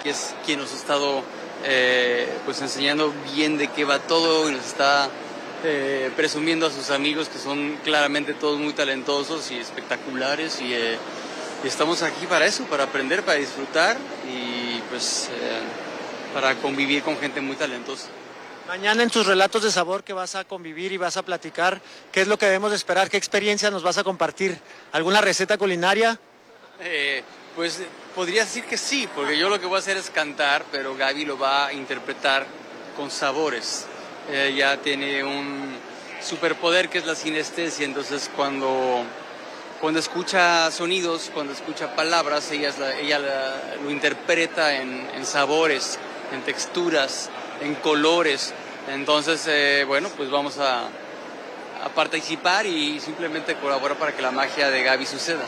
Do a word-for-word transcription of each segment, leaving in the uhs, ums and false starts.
que es quien nos ha estado eh, pues enseñando bien de qué va todo y nos está eh, presumiendo a sus amigos que son claramente todos muy talentosos y espectaculares y, eh, y estamos aquí para eso, para aprender, para disfrutar y pues eh, para convivir con gente muy talentosa. Mañana en tus relatos de sabor que vas a convivir y vas a platicar, ¿qué es lo que debemos de esperar? ¿Qué experiencia nos vas a compartir? ¿Alguna receta culinaria? Eh, pues podría decir que sí, porque yo lo que voy a hacer es cantar, pero Gaby lo va a interpretar con sabores. Eh, ella tiene un superpoder que es la sinestesia, entonces cuando, cuando escucha sonidos, cuando escucha palabras, ella, es la, ella la, lo interpreta en, en sabores, en texturas, en colores. Entonces, eh, bueno, pues vamos a, a participar y simplemente colaborar para que la magia de Gaby suceda.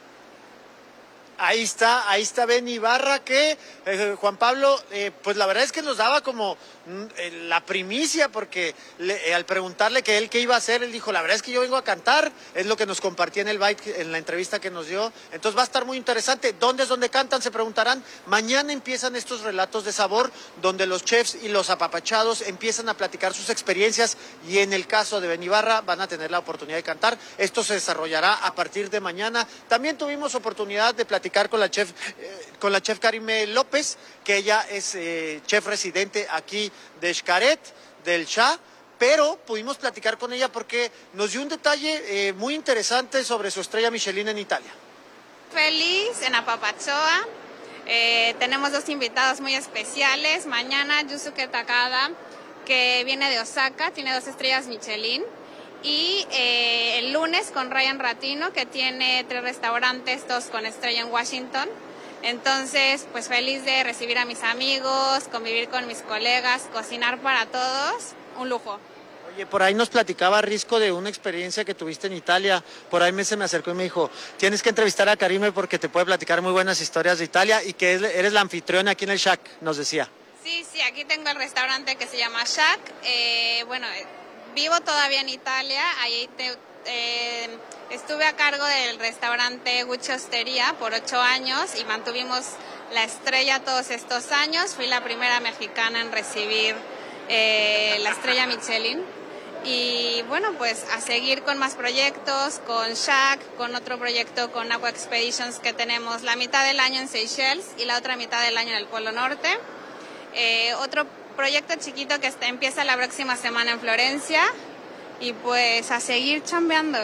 Ahí está, ahí está Ben Ibarra que, eh, Juan Pablo, eh, pues la verdad es que nos daba como mm, eh, la primicia, porque le, eh, al preguntarle que él qué iba a hacer, él dijo, la verdad es que yo vengo a cantar, es lo que nos compartía en el Byte, en la entrevista que nos dio, entonces va a estar muy interesante. ¿Dónde es donde cantan? Se preguntarán. Mañana empiezan estos relatos de sabor, donde los chefs y los apapachados empiezan a platicar sus experiencias, y en el caso de Ben Ibarra van a tener la oportunidad de cantar. Esto se desarrollará a partir de mañana. También tuvimos oportunidad de platicar con la chef, eh, con la chef Karime López, que ella es eh, chef residente aquí de Xcaret, del Shah, pero pudimos platicar con ella porque nos dio un detalle eh, muy interesante sobre su estrella Michelin en Italia. Feliz en Apapachoa, eh, tenemos dos invitados muy especiales. Mañana Yusuke Takada, que viene de Osaka, tiene dos estrellas Michelin. Y eh, el lunes con Ryan Ratino, que tiene tres restaurantes, dos con estrella en Washington. Entonces, pues feliz de recibir a mis amigos, convivir con mis colegas, cocinar para todos, un lujo. Oye, por ahí nos platicaba Risco de una experiencia que tuviste en Italia. Por ahí me, se me acercó y me dijo, tienes que entrevistar a Karime porque te puede platicar muy buenas historias de Italia y que eres la anfitriona aquí en el Shack, nos decía. Sí, sí, aquí tengo el restaurante que se llama Shack. Eh, bueno, vivo todavía en Italia, ahí te, eh, estuve a cargo del restaurante Gucci Osteria por ocho años y mantuvimos la estrella todos estos años. Fui la primera mexicana en recibir eh, la estrella Michelin. Y bueno, pues a seguir con más proyectos, con Shack, con otro proyecto con Aqua Expeditions que tenemos la mitad del año en Seychelles y la otra mitad del año en el Polo Norte. Eh, otro proyecto chiquito que está, empieza la próxima semana en Florencia y pues a seguir chambeando.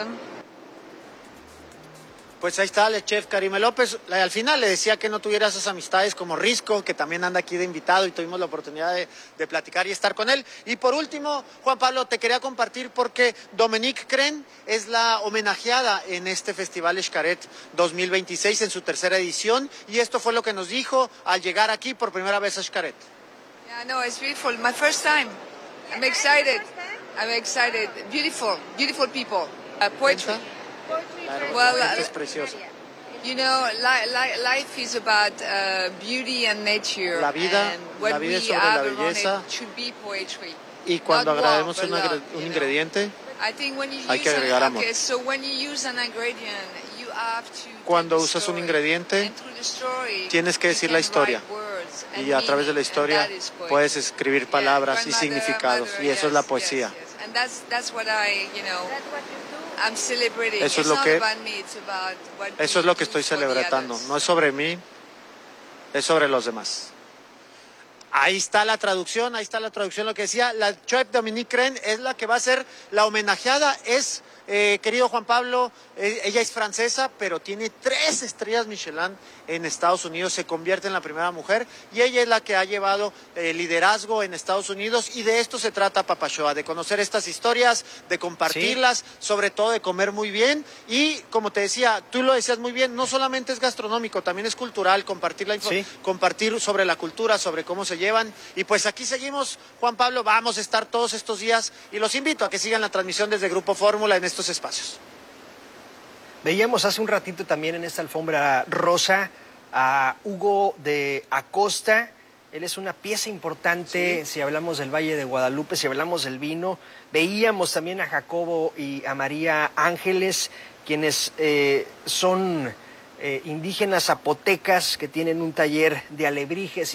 Pues ahí está el chef Karime López. Al final le decía que no tuviera esas amistades como Risco, que también anda aquí de invitado y tuvimos la oportunidad de, de platicar y estar con él. Y por último, Juan Pablo, te quería compartir porque Dominique Crenn es la homenajeada en este Festival Xcaret dos mil veintiséis en su tercera edición, y esto fue lo que nos dijo al llegar aquí por primera vez a Xcaret. Yeah, no, it's beautiful. My first time. I'm excited. I'm excited. Beautiful, beautiful people. Uh, poetry. Claro, Well, la gente es preciosa. You know, li li life is about uh, beauty and nature. La vida, and what la vida es we sobre la have around belleza. it should be poetry. Y cuando Not agregamos war, but una, love, un you ingrediente, know. I think when you hay que use agregar an, amor. okay, so when you use an ingredient, you have to cuando tell the usas un story. ingrediente, And through the story, tienes que you decir can la historia. write words and Y a través de la meaning, historia and that is poetry. puedes escribir palabras Yeah, y grandmother, significados, mother, y eso yes, es la yes, poesía. yes. And that's, that's what I, you know, I'm celebrating. Eso es It's lo not que, about me, it's about what eso we es lo que do estoy for the celebrando. others. No es sobre mí, es sobre los demás. Ahí está la traducción, ahí está la traducción, lo que decía. La chef Dominique Crenn es la que va a ser la homenajeada. Es, eh, querido Juan Pablo, eh, ella es francesa, pero tiene tres estrellas Michelin en Estados Unidos. Se convierte en la primera mujer y ella es la que ha llevado eh, liderazgo en Estados Unidos, y de esto se trata Apapachoa, de conocer estas historias, de compartirlas, sí, sobre todo de comer muy bien. Y como te decía, tú lo decías muy bien, no solamente es gastronómico, también es cultural, compartir, la sí. compartir sobre la cultura, sobre cómo se llevan. Y pues aquí seguimos, Juan Pablo, vamos a estar todos estos días y los invito a que sigan la transmisión desde Grupo Fórmula en estos espacios. Veíamos hace un ratito también en esta alfombra rosa a Hugo de Acosta. Él es una pieza importante, sí, si hablamos del Valle de Guadalupe, si hablamos del vino. Veíamos también a Jacobo y a María Ángeles, quienes eh, son eh, indígenas zapotecas que tienen un taller de alebrijes.